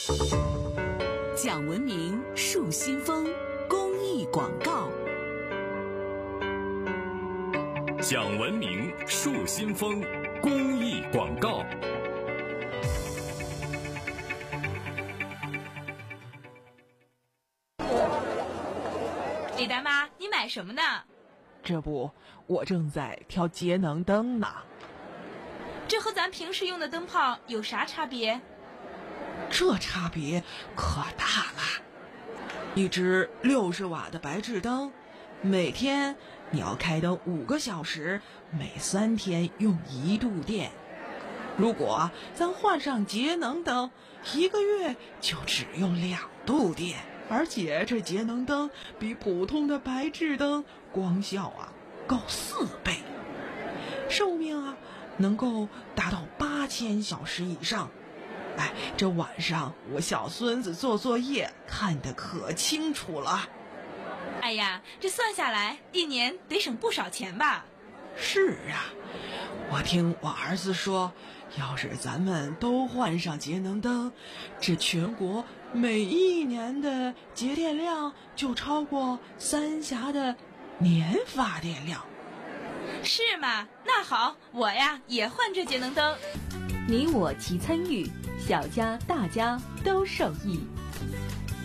讲文明树新风公益广告。 讲文明树新风公益广告。 李大妈，你买什么呢？ 这不，我正在挑节能灯呢。 这和咱平时用的灯泡有啥差别？ 这差别可大了。一只60瓦的白炽灯，每天你要开灯5个小时，每3天用1度电。如果咱换上节能灯，1个月就只用2度电。而且这节能灯比普通的白炽灯光效高4倍，寿命能够达到8000小时以上。这晚上我小孙子做作业看得可清楚了。 哎呀，这算下来1年得省不少钱吧？ 是啊，我听我儿子说，要是咱们都换上节能灯，这全国每1年的节电量就超过三峡的年发电量。 是吗？那好，我也换这节能灯。 你我齐参与，小家大家都受益。